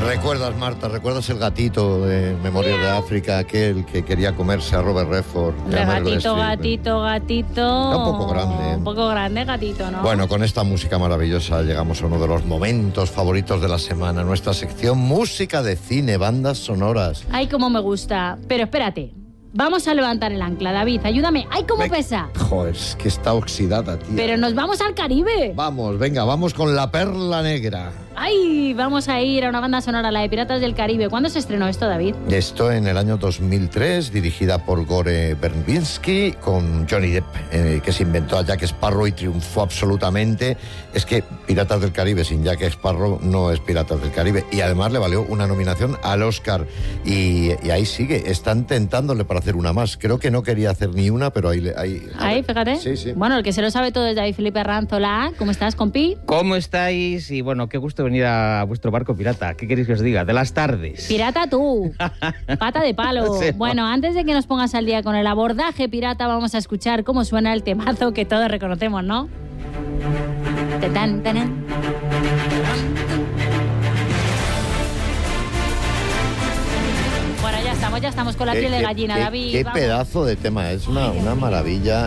¿Recuerdas, Marta? ¿Recuerdas el gatito de Memorias de África, aquel que quería comerse a Robert Redford? Gatito. Era un poco grande, ¿eh? Un poco grande, gatito, ¿no? Bueno, con esta música maravillosa llegamos a uno de los momentos favoritos de la semana, nuestra sección Música de Cine, bandas sonoras. Ay, cómo me gusta. Pero espérate, vamos a levantar el ancla, David, ayúdame. ¡Ay, cómo pesa! Joder, es que está oxidada, tía. Pero nos vamos al Caribe. Vamos, venga, vamos con La Perla Negra. ¡Ay! Vamos a ir a una banda sonora, la de Piratas del Caribe. ¿Cuándo se estrenó esto, David? Esto en el año 2003, dirigida por Gore Verbinski, con Johnny Depp, que se inventó a Jack Sparrow y triunfó absolutamente. Es que Piratas del Caribe sin Jack Sparrow no es Piratas del Caribe. Y además le valió una nominación al Oscar. Y ahí sigue, están tentándole para hacer una más. Creo que no quería hacer ni una, pero ahí fíjate. Sí. Bueno, el que se lo sabe todo es David Felipe Arranzola. ¿Cómo estás, compi? ¿Cómo estáis? Y bueno, qué gusto venir a vuestro barco pirata. ¿Qué queréis que os diga? De las tardes. Pirata tú. Pata de palo. Sí. Bueno, antes de que nos pongas al día con el abordaje pirata, vamos a escuchar cómo suena el temazo que todos reconocemos, ¿no? Tan. Bueno, ya estamos con la piel de gallina, David. Qué vamos. pedazo de tema, es una maravilla.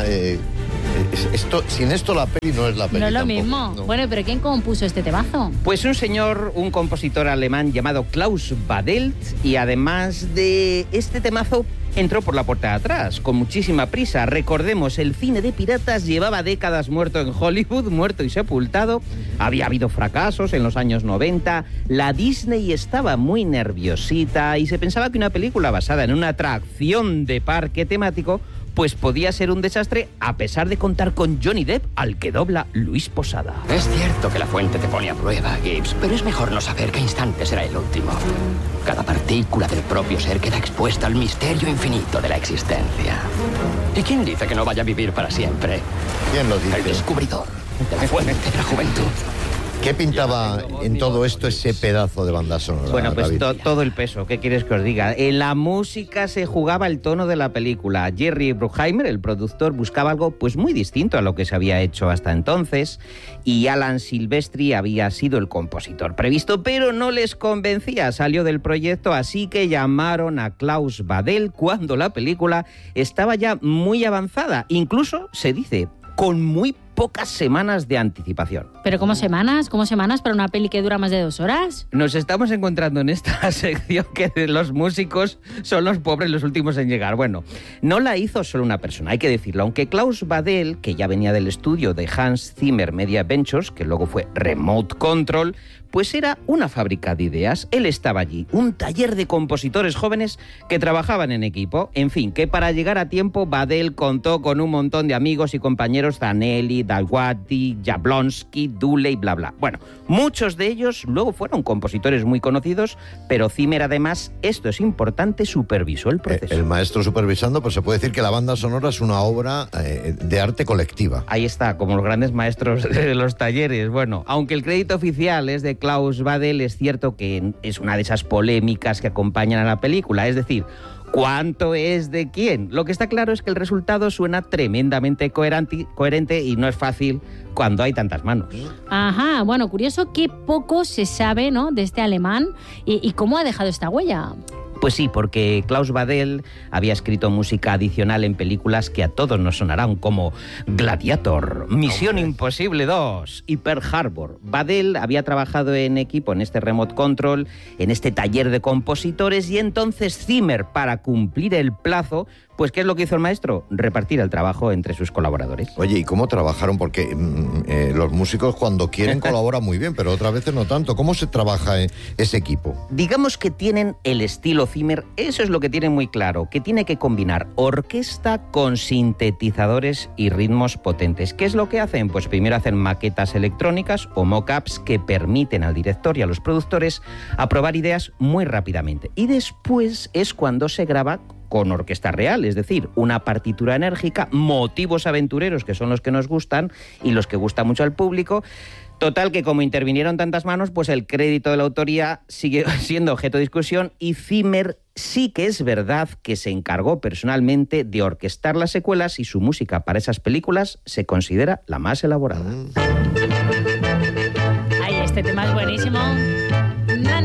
Sin esto la peli no es la peli. No es lo tampoco, mismo. no. Bueno, pero ¿quién compuso este temazo? Pues un compositor alemán llamado Klaus Badelt, y además de este temazo entró por la puerta de atrás, con muchísima prisa. Recordemos, el cine de piratas llevaba décadas muerto en Hollywood, muerto y sepultado. Había habido fracasos en los años 90. La Disney estaba muy nerviosita y se pensaba que una película basada en una atracción de parque temático pues podía ser un desastre, a pesar de contar con Johnny Depp, al que dobla Luis Posada. Es cierto que la fuente te pone a prueba, Gibbs, pero es mejor no saber qué instante será el último. Cada partícula del propio ser queda expuesta al misterio infinito de la existencia. ¿Y quién dice que no vaya a vivir para siempre? ¿Quién lo dice? El descubridor de la fuente de la juventud. ¿Qué pintaba en todo esto ese pedazo de banda sonora? Bueno, pues David? todo el peso, ¿qué quieres que os diga? En la música se jugaba el tono de la película. Jerry Bruckheimer, el productor, buscaba algo pues muy distinto a lo que se había hecho hasta entonces, y Alan Silvestri había sido el compositor previsto, pero no les convencía, salió del proyecto, así que llamaron a Klaus Badelt cuando la película estaba ya muy avanzada, incluso se dice con muy pocas semanas de anticipación. ¿Pero cómo semanas? ¿Cómo semanas para una peli que dura más de 2 horas? Nos estamos encontrando en esta sección que los músicos son los pobres los últimos en llegar. Bueno, no la hizo solo una persona, hay que decirlo. Aunque Klaus Badelt, que ya venía del estudio de Hans Zimmer Media Ventures, que luego fue Remote Control, pues era una fábrica de ideas. Él estaba allí, un taller de compositores jóvenes que trabajaban en equipo. En fin, que para llegar a tiempo, Badelt contó con un montón de amigos y compañeros: Zanelli, Dalwadi, Jablonski, Dooley, bla bla. Bueno, muchos de ellos luego fueron compositores muy conocidos, pero Zimmer además, esto es importante, supervisó el proceso. El maestro supervisando, pues se puede decir que la banda sonora es una obra de arte colectiva. Ahí está, como los grandes maestros de los talleres. Bueno, aunque el crédito oficial es de Klaus Badelt, es cierto que es una de esas polémicas que acompañan a la película, es decir, ¿cuánto es de quién? Lo que está claro es que el resultado suena tremendamente coherente y no es fácil cuando hay tantas manos. Ajá, bueno, curioso que poco se sabe, ¿no?, de este alemán y cómo ha dejado esta huella. Pues sí, porque Klaus Badelt había escrito música adicional en películas que a todos nos sonarán, como Gladiator, Misión Imposible 2 y Pearl Harbor. Badelt había trabajado en equipo en este Remote Control, en este taller de compositores, y entonces Zimmer, para cumplir el plazo, pues ¿qué es lo que hizo el maestro? Repartir el trabajo entre sus colaboradores. Oye, ¿y cómo trabajaron? Porque los músicos cuando quieren colaboran muy bien, pero otras veces no tanto. ¿Cómo se trabaja ese equipo? Digamos que tienen el estilo Zimmer, eso es lo que tienen muy claro, que tiene que combinar orquesta con sintetizadores y ritmos potentes. ¿Qué es lo que hacen? Pues primero hacen maquetas electrónicas o mock-ups que permiten al director y a los productores aprobar ideas muy rápidamente. Y después es cuando se graba con orquesta real, es decir, una partitura enérgica, motivos aventureros, que son los que nos gustan y los que gusta mucho al público. Total, que como intervinieron tantas manos, pues el crédito de la autoría sigue siendo objeto de discusión, y Zimmer sí que es verdad que se encargó personalmente de orquestar las secuelas, y su música para esas películas se considera la más elaborada. Ay, este tema es buenísimo. Na, na, na,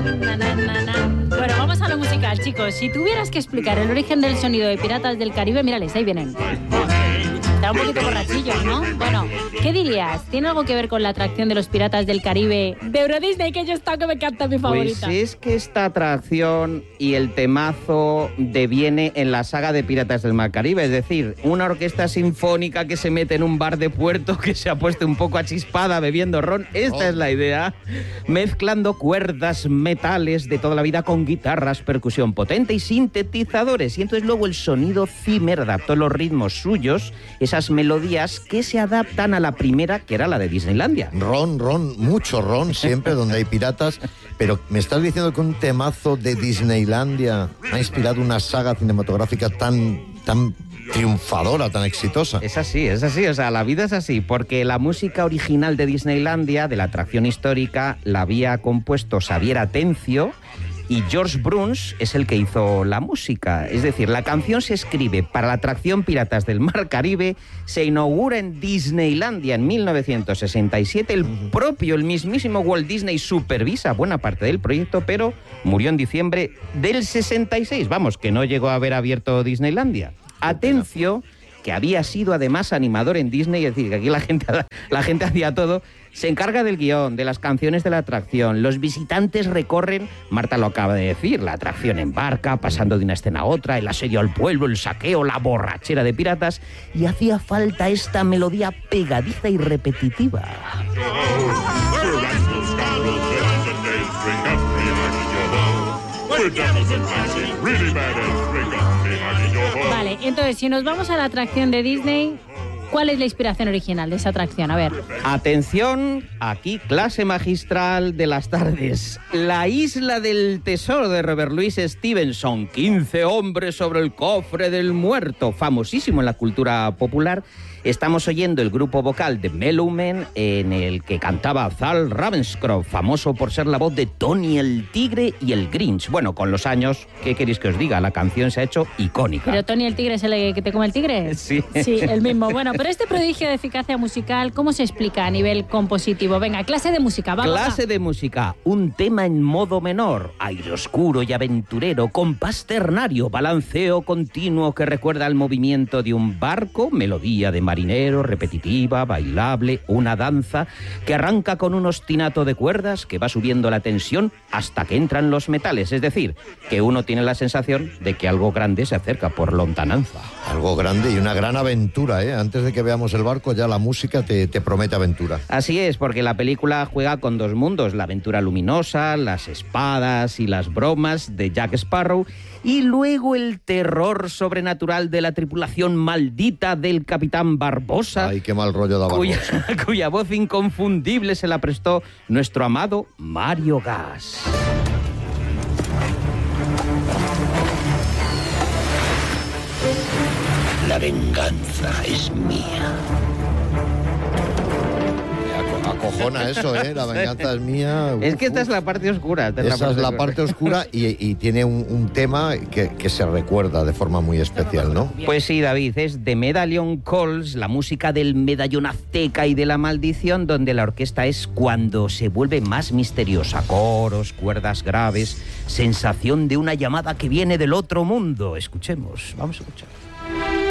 Bueno, vamos a lo musical, chicos. Si tuvieras que explicar el origen del sonido de Piratas del Caribe, mírales, ahí vienen. Está un poquito borrachillos, ¿no? Bueno, ¿qué dirías? ¿Tiene algo que ver con la atracción de los Piratas del Caribe de Euro Disney, que yo está que me encanta, mi favorita? Pues es que esta atracción y el temazo deviene en la saga de Piratas del Mar Caribe, es decir, una orquesta sinfónica que se mete en un bar de puerto que se ha puesto un poco achispada bebiendo ron. Esta es la idea, mezclando cuerdas, metales de toda la vida con guitarras, percusión potente y sintetizadores. Y entonces luego el sonido Zimmer adaptó los ritmos suyos, esas melodías que se adaptan a la primera, que era la de Disneylandia. Ron, mucho ron, siempre donde hay piratas. Pero me estás diciendo que un temazo de Disneylandia ha inspirado una saga cinematográfica tan triunfadora, tan exitosa. Es así, o sea, la vida es así, porque la música original de Disneylandia, de la atracción histórica, la había compuesto Xavier Atencio, y George Bruns es el que hizo la música. Es decir, la canción se escribe para la atracción Piratas del Mar Caribe, se inaugura en Disneylandia en 1967. El mismísimo Walt Disney supervisa buena parte del proyecto, pero murió en diciembre del 66. Vamos, que no llegó a haber abierto Disneylandia. Atencio, que había sido además animador en Disney, es decir, que aquí la gente hacía todo, se encarga del guión, de las canciones de la atracción. Los visitantes recorren, Marta lo acaba de decir, la atracción en barca, pasando de una escena a otra, el asedio al pueblo, el saqueo, la borrachera de piratas, y hacía falta esta melodía pegadiza y repetitiva. Vale, entonces, si nos vamos a la atracción de Disney, ¿cuál es la inspiración original de esa atracción? A ver. Atención, aquí clase magistral de las tardes. La isla del tesoro de Robert Louis Stevenson. 15 hombres sobre el cofre del muerto. Famosísimo en la cultura popular. Estamos oyendo el grupo vocal de Mellow Men, en el que cantaba Zal Ravenscroft, famoso por ser la voz de Tony el Tigre y el Grinch. Bueno, con los años, ¿qué queréis que os diga? La canción se ha hecho icónica. ¿Pero Tony el Tigre es el que te come el tigre? Sí. Sí, el mismo. Bueno, pero este prodigio de eficacia musical, ¿cómo se explica a nivel compositivo? Venga, clase de música, vamos. Clase de música. Un tema en modo menor, aire oscuro y aventurero, compás ternario, balanceo continuo que recuerda al movimiento de un barco, melodía de marinero, repetitiva, bailable, una danza que arranca con un ostinato de cuerdas que va subiendo la tensión hasta que entran los metales. Es decir, que uno tiene la sensación de que algo grande se acerca por lontananza. Algo grande y una gran aventura, ¿eh? Antes de que veamos el barco, ya la música te promete aventura. Así es, porque la película juega con dos mundos, la aventura luminosa, las espadas y las bromas de Jack Sparrow, y luego el terror sobrenatural de la tripulación maldita del Capitán Barbosa. Ay, qué mal rollo da Barbosa. Cuya voz inconfundible se la prestó nuestro amado Mario Gas. La venganza es mía. Acojona eso, ¿eh? La venganza es mía. Es que esta es la parte oscura. Esa es la parte oscura y tiene un tema que se recuerda de forma muy especial, ¿no? Pues sí, David, es The Medallion Calls, la música del medallón azteca y de la maldición, donde la orquesta es cuando se vuelve más misteriosa. Coros, cuerdas graves, sensación de una llamada que viene del otro mundo. Escuchemos, vamos a escuchar.